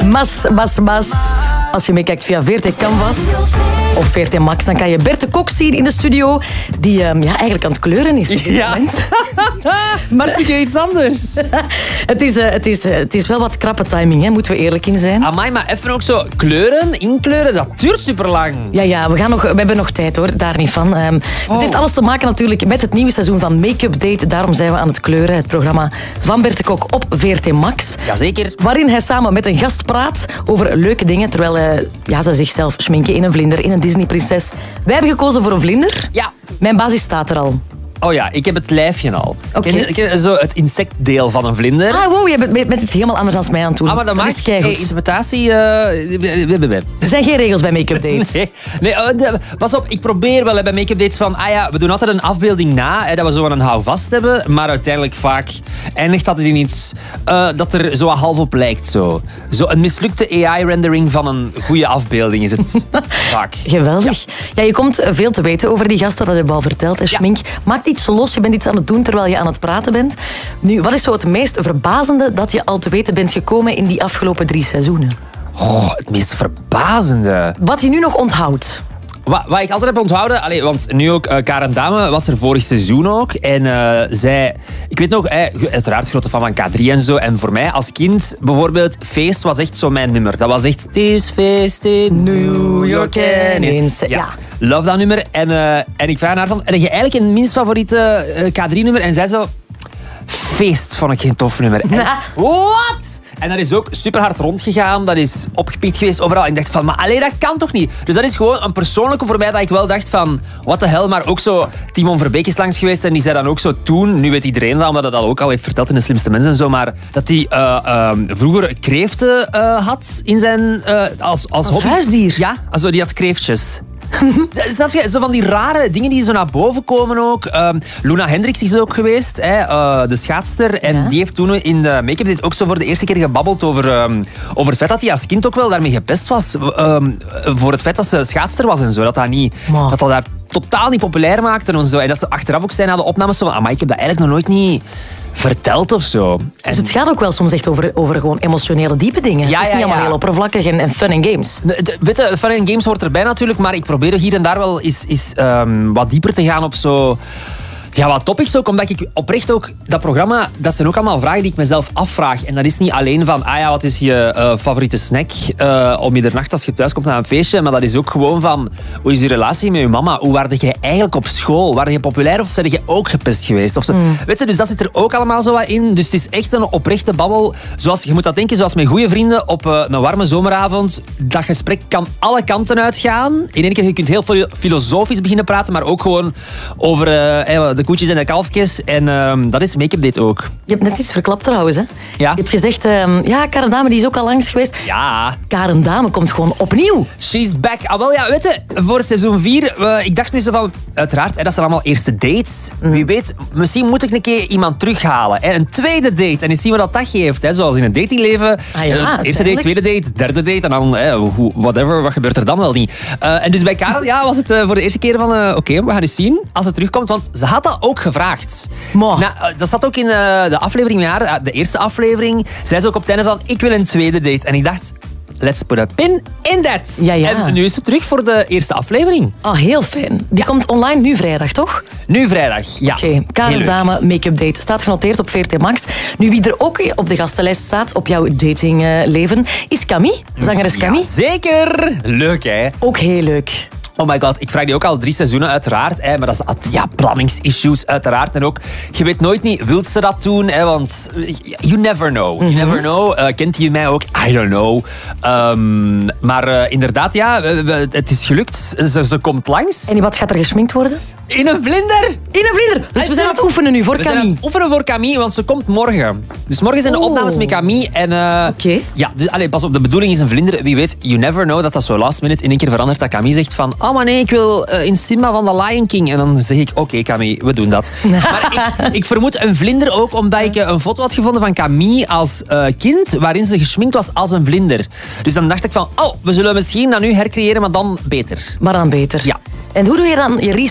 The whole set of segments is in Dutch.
Mas. Als je meekijkt via VRT Canvas of VRT Max, dan kan je Berthe Kok zien in de studio, die eigenlijk aan het kleuren is op dit moment. Maar zie je iets anders? Het is wel wat krappe timing, hè, moeten we eerlijk in zijn. Amai, maar even ook zo inkleuren, dat duurt superlang. Ja, we hebben nog tijd hoor, daar niet van. Het heeft alles te maken natuurlijk met het nieuwe seizoen van Make-up Date. Daarom zijn we aan het kleuren. Het programma van Berthe Kok op VRT Max. Jazeker. Waarin hij samen met een gast praat over leuke dingen, terwijl ze zichzelf schminken in een vlinder, in een Disney-prinses. Wij hebben gekozen voor een vlinder. Ja. Mijn basis staat er al. Oh ja, ik heb het lijfje al. Okay. Ken je zo het insectdeel van een vlinder? Ah, wow, je bent iets helemaal anders dan mij aan het doen. Maar dat maakt interpretatie... Er zijn geen regels bij Make-up Dates. Nee, pas op, ik probeer wel bij Make-up Dates van... we doen altijd een afbeelding na, dat we zo een houvast hebben. Maar uiteindelijk vaak eindigt dat in iets dat er zo half op lijkt. Zo een mislukte AI-rendering van een goede afbeelding is het vaak. Geweldig. Ja, je komt veel te weten over die gasten, dat heb je al verteld. Schmink. Maakt iets los, je bent iets aan het doen terwijl je aan het praten bent. Nu, wat is zo het meest verbazende dat je al te weten bent gekomen in die afgelopen 3 seizoenen? Het meest verbazende? Wat je nu nog onthoudt. Wat ik altijd heb onthouden, want nu ook Karen Dame was er vorig seizoen ook. En zij, ik weet nog, uiteraard grote fan van K3 en zo. En voor mij als kind bijvoorbeeld, Feest was echt zo mijn nummer. Dat was echt, het is feest in New York. Ja. Love dat nummer. En ik vraag haar van, heb je eigenlijk een minst favoriete K3-nummer? En zij zo, Feest vond ik geen tof nummer. Wat? En dat is ook super hard rondgegaan. Dat is opgepikt geweest overal. En ik dacht van, maar allee, dat kan toch niet? Dus dat is gewoon een persoonlijke voor mij dat ik wel dacht van, what the hell. Maar ook zo, Timon Verbeek is langs geweest en die zei dan ook zo toen, nu weet iedereen dat, omdat hij dat ook al heeft verteld in De Slimste Mensen en zo, maar dat hij vroeger kreeften had in zijn... als hobby. Huisdier? Ja, also, die had kreeftjes. Snap je? Zo van die rare dingen die zo naar boven komen ook. Luna Hendricks is ook geweest, de schaatster. En die heeft toen in de Make-up Date ook zo voor de eerste keer gebabbeld over het feit dat hij als kind ook wel daarmee gepest was. Voor het feit dat ze schaatster was en zo. Dat dat daar totaal niet populair maakte en zo. En dat ze achteraf ook zei na de opnames zo van, maar ik heb dat eigenlijk nog nooit niet verteld of zo. Dus het gaat ook wel soms echt over gewoon emotionele diepe dingen. Het is niet allemaal heel oppervlakkig en fun and games. Weet je, fun and games hoort erbij natuurlijk, maar ik probeer hier en daar wel eens wat dieper te gaan op zo... Ja, wat topics ook, omdat ik oprecht ook... Dat programma, dat zijn ook allemaal vragen die ik mezelf afvraag. En dat is niet alleen van, wat is je favoriete snack om middernacht als je thuis komt naar een feestje, maar dat is ook gewoon van, hoe is je relatie met je mama? Hoe waarde jij eigenlijk op school? Waarde je populair of ben je ook gepest geweest? Of zo. Weet je, dus dat zit er ook allemaal zo wat in. Dus het is echt een oprechte babbel. Je moet dat denken, zoals met goede vrienden op een warme zomeravond. Dat gesprek kan alle kanten uitgaan. In één keer, je kunt heel filosofisch beginnen praten, maar ook gewoon over de koetjes en de kalfjes. En dat is Make-up Date ook. Je hebt net iets verklapt trouwens, hè? Ja. Je hebt gezegd, Karen Dame die is ook al langs geweest. Ja. Karen Dame komt gewoon opnieuw. She's back. Wel ja, weet je, voor seizoen 4, ik dacht nu zo van, uiteraard, dat zijn allemaal eerste dates. Wie weet, misschien moet ik een keer iemand terughalen. Een tweede date. En eens zien wat dat geeft. Zoals in het datingleven. Eerste date, tweede date, derde date. En dan, whatever, wat gebeurt er dan wel niet? En dus bij Karen was het voor de eerste keer van, oké, we gaan eens zien als ze terugkomt. Want ze had dat ook gevraagd. Dat zat ook in de aflevering met haar, de eerste aflevering. Zei ze ook op het einde van, ik wil een tweede date. En ik dacht, let's put a pin in that. Ja. En nu is ze terug voor de eerste aflevering. Oh, heel fijn. Die komt online nu vrijdag, toch? Nu vrijdag, ja. Oké, Karen Dame, Make-up Date. Staat genoteerd op VRT Max. Nu, wie er ook op de gastenlijst staat op jouw datingleven, is Camille. Zangeres Camille. Ja, zeker. Leuk, hè? Ook heel leuk. Oh my god, ik vraag die ook al 3 seizoenen uiteraard. Maar dat is planningsissues uiteraard. En ook, je weet nooit niet, wil ze dat doen? Want you never know. You never know. Kent hij mij ook? I don't know. Maar inderdaad, het is gelukt. Ze komt langs. En wat gaat er geschminkt worden? In een vlinder. In een vlinder. Dus we zijn aan het oefenen nu voor Camille. We zijn aan het oefenen voor Camille, want ze komt morgen. Dus morgen zijn de opnames met Camille. En, ja, dus pas op, de bedoeling is een vlinder. Wie weet, you never know dat zo last minute in één keer verandert. Dat Camille zegt van, oh maar nee, ik wil in Simba van The Lion King. En dan zeg ik, oké, Camille, we doen dat. Maar ik vermoed een vlinder ook, omdat ik een foto had gevonden van Camille als kind, waarin ze geschminkt was als een vlinder. Dus dan dacht ik van, we zullen misschien dat nu hercreëren, maar dan beter. Maar dan beter. Ja. En hoe doe je dan je research? Bijvoorbeeld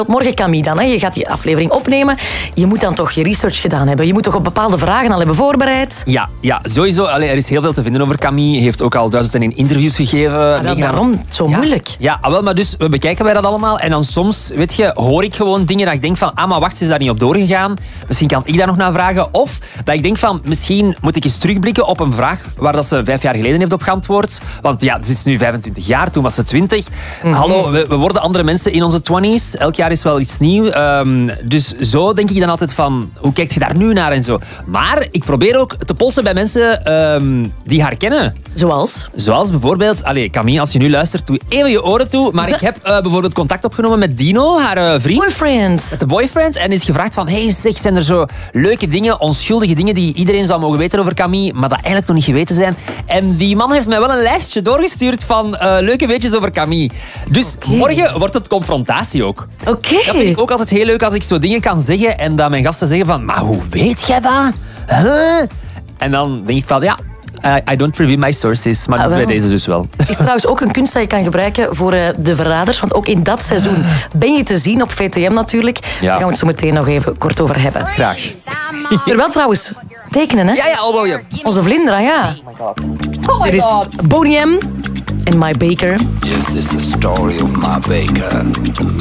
morgen Camille dan. Hè. Je gaat die aflevering opnemen. Je moet dan toch je research gedaan hebben. Je moet toch op bepaalde vragen al hebben voorbereid. Ja, sowieso. Allee, er is heel veel te vinden over Camille. Heeft ook al 1001 interviews gegeven. Waarom? Zo moeilijk. Ja, wel, maar dus we bekijken wij dat allemaal. En dan soms, weet je, hoor ik gewoon dingen dat ik denk van, maar wacht, ze is daar niet op doorgegaan. Misschien kan ik daar nog naar vragen. Of dat ik denk van, misschien moet ik eens terugblikken op een vraag waar dat ze 5 jaar geleden heeft op geantwoord. Want ja, ze is nu 25 jaar, toen was ze 20. Hallo, we worden andere mensen in onze 20's. Elk jaar is wel iets nieuws. Dus zo denk ik dan altijd van, hoe kijkt je daar nu naar en zo. Maar ik probeer ook te polsen bij mensen die haar kennen. Zoals bijvoorbeeld, Camille, als je nu luistert, doe even je oren toe. Maar ik heb bijvoorbeeld contact opgenomen met Dino, haar vriend. Boyfriend. Met de boyfriend. En is gevraagd van, hey zeg, zijn er zo leuke dingen, onschuldige dingen die iedereen zou mogen weten over Camille, maar dat eigenlijk nog niet geweten zijn. En die man heeft mij wel een lijstje doorgestuurd van leuke weetjes over Camille. Dus morgen wordt het confrontatie ook. Dat vind ik ook altijd heel leuk als ik zo dingen kan zeggen en dat mijn gasten zeggen van, maar hoe weet jij dat? Huh? En dan denk ik van, ja, I don't reveal my sources, maar bij deze dus wel. Is trouwens ook een kunst dat je kan gebruiken voor de verraders, want ook in dat seizoen ben je te zien op VTM natuurlijk. Daar gaan we het zo meteen nog even kort over hebben. Graag. Terwijl trouwens, tekenen hè? Ja, Alboje. Onze Vlindra, ja. Er is Boney M en My Baker. This is the story of my baker.